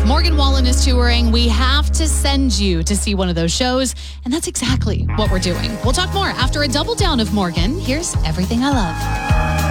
If Morgan Wallen is touring, we have to send you to see one of those shows, and that's exactly what we're doing. We'll talk more after a double down of Morgan. Here's Everything I Love.